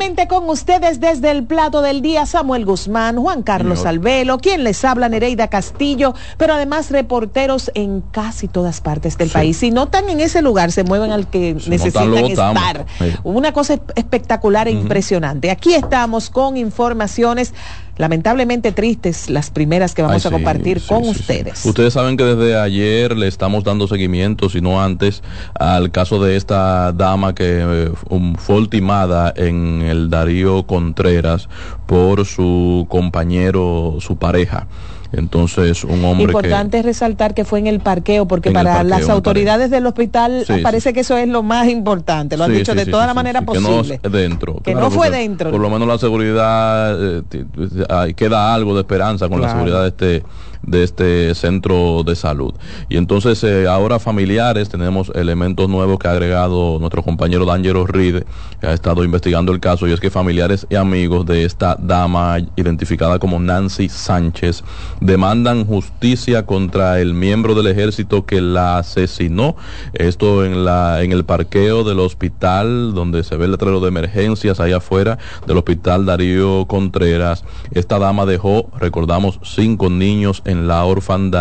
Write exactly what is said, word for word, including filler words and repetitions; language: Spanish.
Nuevamente con ustedes desde el plato del día, Samuel Guzmán, Juan Carlos Señor. Albelo, quien les habla, Nereida Castillo, pero además reporteros en casi todas partes del sí. país. Si no están en ese lugar, se mueven al que si necesitan no estar. Sí. Una cosa espectacular e uh-huh. impresionante. Aquí estamos con informaciones lamentablemente tristes, las primeras que vamos Ay, a compartir sí, con sí, ustedes. Sí. Ustedes saben que desde ayer le estamos dando seguimiento, si no antes, al caso de esta dama que eh, fue ultimada en el Darío Contreras por su compañero, su pareja. Entonces, un hombre Importante que, resaltar que fue en el parqueo, porque para parqueo, las autoridades del hospital sí, parece sí. que eso es lo más importante, lo han sí, dicho sí, de sí, toda sí, la manera sí, posible. Que no dentro. Que claro, no fue dentro. Por lo menos la seguridad, eh, queda algo de esperanza con claro. la seguridad de este de este centro de salud. Y entonces eh, ahora familiares, tenemos elementos nuevos que ha agregado nuestro compañero D'Angelo Ride, que ha estado investigando el caso, y es que familiares y amigos de esta dama identificada como Nancy Sánchez demandan justicia contra el miembro del ejército que la asesinó. Esto en la en el parqueo del hospital, donde se ve el letrero de emergencias ahí afuera del hospital Darío Contreras. Esta dama dejó, recordamos, cinco niños en la orfandad.